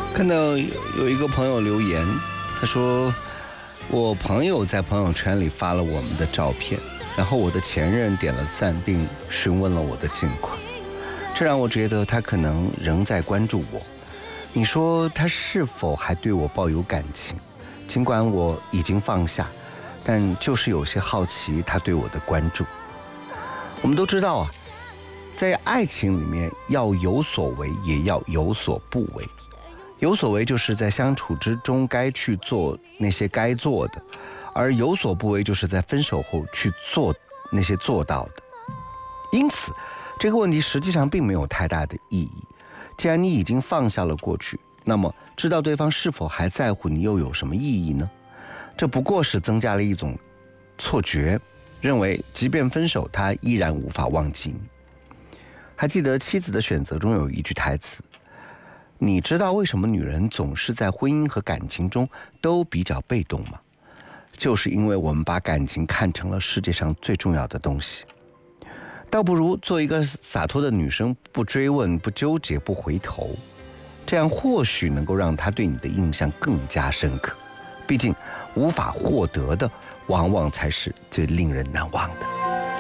看到有一个朋友留言，他说我朋友在朋友圈里发了我们的照片，然后我的前任点了赞并询问了我的近况，这让我觉得他可能仍在关注我。你说他是否还对我抱有感情？尽管我已经放下，但就是有些好奇他对我的关注。我们都知道啊，在爱情里面要有所为，也要有所不为。有所为就是在相处之中该去做那些该做的，而有所不为就是在分手后去做那些做到的。因此这个问题实际上并没有太大的意义。既然你已经放下了过去，那么知道对方是否还在乎你又有什么意义呢？这不过是增加了一种错觉，认为即便分手他依然无法忘记你。还记得《妻子的选择》中有一句台词，你知道为什么女人总是在婚姻和感情中都比较被动吗？就是因为我们把感情看成了世界上最重要的东西。倒不如做一个洒脱的女生，不追问，不纠结，不回头，这样或许能够让她对你的印象更加深刻。毕竟无法获得的往往才是最令人难忘的。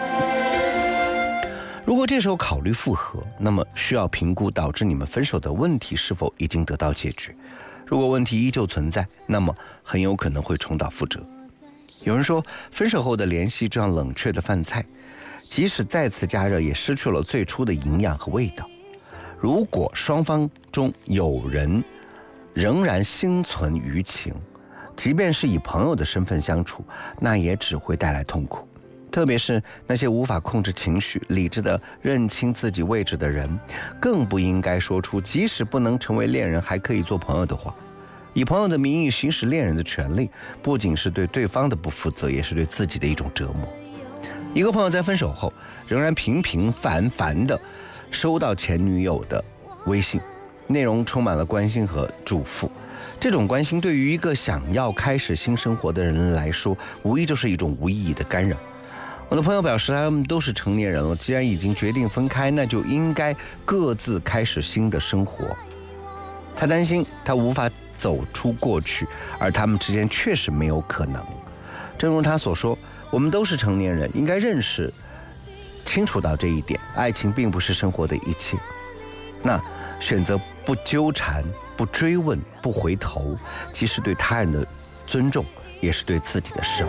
如果这时候考虑复合，那么需要评估导致你们分手的问题是否已经得到解决。如果问题依旧存在，那么很有可能会重蹈覆辙。有人说，分手后的联系就像冷却的饭菜，即使再次加热也失去了最初的营养和味道。如果双方中有人仍然心存余情，即便是以朋友的身份相处，那也只会带来痛苦。特别是那些无法控制情绪、理智的认清自己位置的人，更不应该说出即使不能成为恋人还可以做朋友的话。以朋友的名义行使恋人的权利，不仅是对对方的不负责，也是对自己的一种折磨。一个朋友在分手后仍然频频繁繁地收到前女友的微信，内容充满了关心和祝福。这种关心对于一个想要开始新生活的人来说，无疑就是一种无意义的干扰。我的朋友表示，他们都是成年人了，既然已经决定分开，那就应该各自开始新的生活。他担心他无法走出过去，而他们之间确实没有可能。正如他所说，我们都是成年人，应该认识清楚到这一点，爱情并不是生活的一切。那选择不纠缠，不追问，不回头，既是对他人的尊重，也是对自己的释